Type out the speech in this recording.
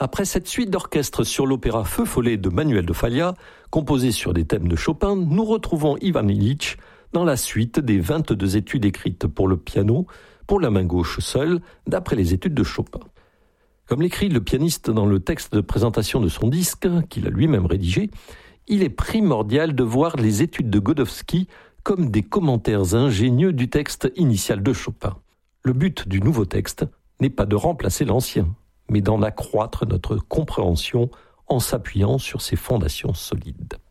Après cette suite d'orchestre sur l'opéra Feu follet de Manuel de Falla, composé sur des thèmes de Chopin, nous retrouvons Ivan Ilitch dans la suite des 22 études écrites pour le piano, pour la main gauche seule, d'après les études de Chopin. Comme l'écrit le pianiste dans le texte de présentation de son disque, qu'il a lui-même rédigé, il est primordial de voir les études de Godowsky comme des commentaires ingénieux du texte initial de Chopin. Le but du nouveau texte n'est pas de remplacer l'ancien, mais d'en accroître notre compréhension en s'appuyant sur ses fondations solides.